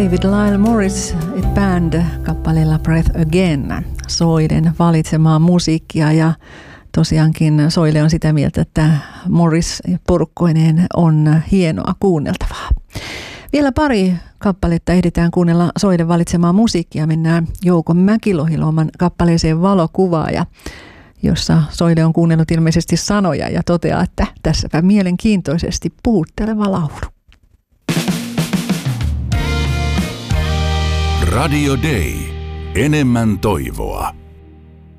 David Lyle Morris Band kappaleella Breath Again, Soiden valitsemaa musiikkia, ja tosiaankin Soile on sitä mieltä, että Morris porukkoineen on hienoa kuunneltavaa. Vielä pari kappaletta ehditään kuunnella Soiden valitsemaa musiikkia. Mennään Jouko Mäkilohiloman kappaleeseen Valokuvaaja, jossa Soile on kuunnellut ilmeisesti sanoja ja toteaa, että tässäpä mielenkiintoisesti puhutteleva laulu. Radio Day. Enemmän toivoa.